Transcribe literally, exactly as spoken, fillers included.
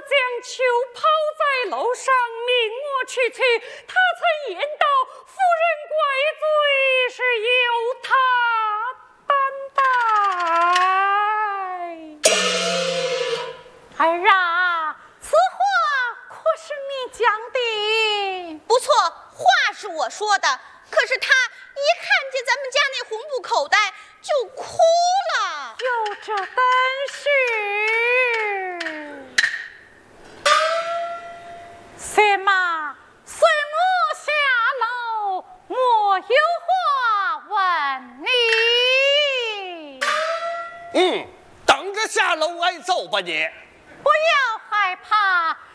将球抛在楼上，命我去取。他曾言道：“夫人怪罪是由他担待。”儿啊，此话可是你讲的？ 不错，话是我说的。可是他一看见咱们家那红布口袋就哭了。 有这本事。驷马，随我下楼，我有话问你。 嗯，等着下楼挨揍吧你。 不要害怕，